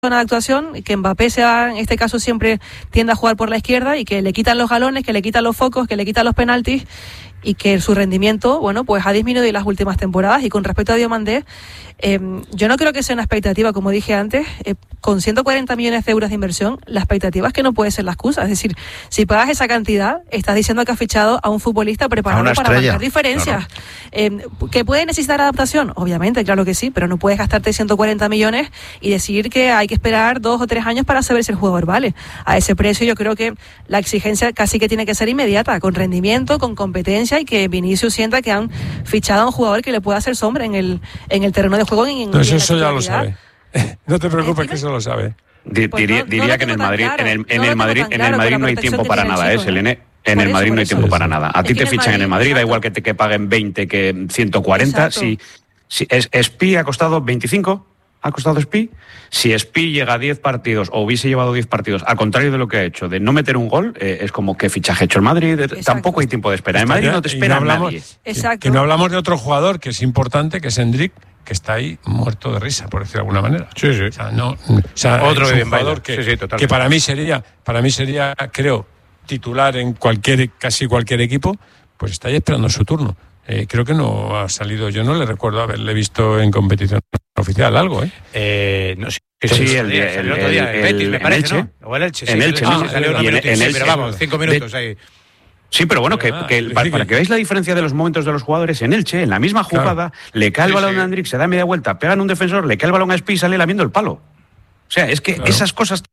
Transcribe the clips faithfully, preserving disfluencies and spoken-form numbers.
zona de actuación, que Mbappé sea, en este caso siempre tiende a jugar por la izquierda y que le quitan los galones, que le quitan los focos, que le quitan los penaltis y que su rendimiento, bueno, pues ha disminuido en las últimas temporadas. Y con respecto a Diomandé, eh, yo no creo que sea una expectativa, como dije antes, eh, con ciento cuarenta millones de euros de inversión, la expectativa es que no puede ser la excusa. Es decir, si pagas esa cantidad, estás diciendo que has fichado a un futbolista preparado para marcar diferencias. Claro. Eh, ¿Que puede necesitar adaptación? Obviamente, claro que sí, pero no puedes gastarte ciento cuarenta millones y decir que hay que esperar dos o tres años para saber si el jugador vale. A ese precio yo creo que la exigencia casi que tiene que ser inmediata, con rendimiento, con competencia, y que Vinicius sienta que han fichado a un jugador que le pueda hacer sombra en el en el terreno de juego. Y en, no, eso, en eso ya lo sabe. No te preocupes, que eso lo sabe. Di, pues diría, no, no diría que en el Madrid, claro, en el, en no el Madrid, en el Madrid no hay tiempo para nada, ¿eh, Selene? En el Madrid no hay tiempo para nada. A ti te fichan en el Madrid, da igual que te que paguen veinte que ciento cuarenta. Si, si es, Spi ha costado veinticinco, ha costado Spi. Si Spi llega a diez partidos o hubiese llevado diez partidos, al contrario de lo que ha hecho, de no meter un gol, eh, es como que fichaje hecho el Madrid. Exacto. Tampoco hay tiempo de espera. En Madrid no te espera no hablamos, nadie. Exacto. Que no hablamos de otro jugador que es importante, que es Endrick, que está ahí muerto de risa, por decirlo de alguna manera. Sí, sí. O sea, no, o sea, otro es un jugador que, sí, sí, que para mí sería, para mí sería, creo, titular en cualquier, casi cualquier equipo, pues está ahí esperando su turno. Eh, creo que no ha salido, yo no le recuerdo haberle visto en competición oficial algo, ¿eh? eh no, sí, sí, sí, el, el, el, el otro día, el Betis, me parece, Elche, ¿no? O el Elche, sí, en Elche, sí, salió en Elche, pero vamos, cinco minutos ahí. Sí, pero bueno, que, que para, para que veáis la diferencia de los momentos de los jugadores, en Elche, en la misma jugada, claro, le cae el balón sí, sí. a Endrick, se da media vuelta, pegan un defensor, le cae el balón a Spi y sale lamiendo el palo. O sea, es que claro, esas cosas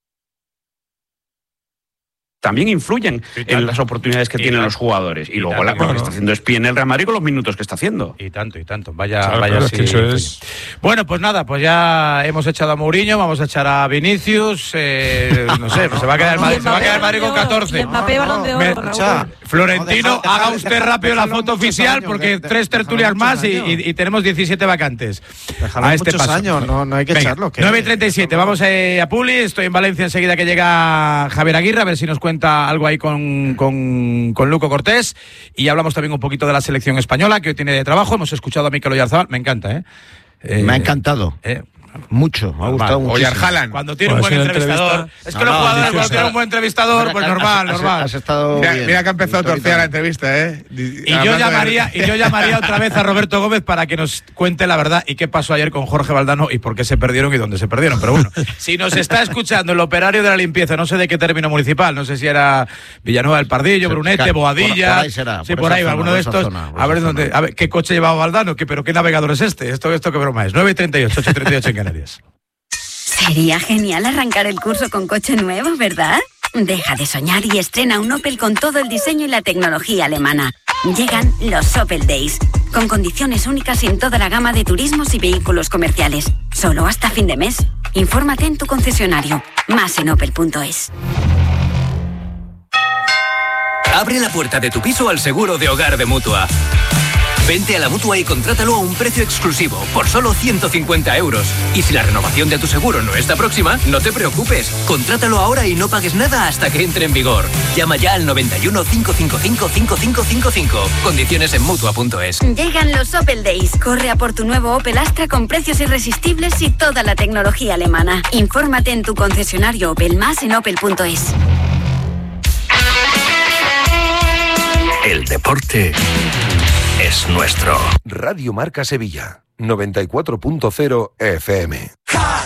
también influyen en las oportunidades que y tienen tanto, los jugadores. Y, y luego tanto, la bueno, que está haciendo Spi en el Real Madrid con los minutos que está haciendo. Y tanto, y tanto. Vaya, claro, vaya claro, sí, es que eso es... Bueno, pues nada, pues ya hemos echado a Mourinho, vamos a echar a Vinicius, eh, no sé, pues se va a quedar el Madrid, se va a quedar el Madrid con catorce. Florentino, haga usted rápido la foto oficial porque tres tertulias más y, y, y tenemos diecisiete vacantes. A este paso. Años, no, no hay que Venga, echarlo. nueve y treinta y siete, vamos eh, a Publi, estoy en Valencia enseguida que llega Javier Aguirre, a ver si nos cuenta algo ahí con, con, con Luco Cortés, y hablamos también un poquito de la selección española que hoy tiene de trabajo. Hemos escuchado a Mikel Oyarzabal, me encanta, ¿eh? eh me ha encantado. Eh, Mucho, me ha gustado mucho. Oyarzalan. Cuando tiene un buen entrevistador. Es que no, los no, jugadores cuando tienen un buen entrevistador, pues normal, has, normal. Has estado mira, bien. mira que ha empezado a torcer la entrevista, ¿eh? Y yo, llamaría, y yo llamaría otra vez a Roberto Gómez para que nos cuente la verdad y qué pasó ayer con Jorge Valdano y por qué se perdieron y dónde se perdieron. Pero bueno, si nos está escuchando el operario de la limpieza, no sé de qué término municipal, no sé si era Villanueva del Pardillo, Brunete, Boadilla. Por, por ahí será. Sí, por, por ahí, zona, alguno de estos. Zona, a ver dónde, a ver qué coche llevaba Valdano, ¿Qué, pero qué navegador es este. Esto, esto qué broma es. nueve y treinta y ocho, ocho y treinta y ocho en Canarias. Sería genial arrancar el curso con coche nuevo, ¿verdad? Deja de soñar y estrena un Opel con todo el diseño y la tecnología alemana. Llegan los Opel Days, con condiciones únicas en toda la gama de turismos y vehículos comerciales. Solo hasta fin de mes. Infórmate en tu concesionario. Más en opel punto es. Abre la puerta de tu piso al seguro de hogar de Mutua. Vente a la Mutua y contrátalo a un precio exclusivo, por solo ciento cincuenta euros. Y si la renovación de tu seguro no está próxima, no te preocupes. Contrátalo ahora y no pagues nada hasta que entre en vigor. Llama ya al noventa y uno, cinco cinco cinco, cinco cinco cinco cinco. Condiciones en Mutua punto es. Llegan los Opel Days. Corre a por tu nuevo Opel Astra con precios irresistibles y toda la tecnología alemana. Infórmate en tu concesionario Opel, más en opel punto es. El deporte es nuestro. Radio Marca Sevilla, noventa y cuatro punto cero F M.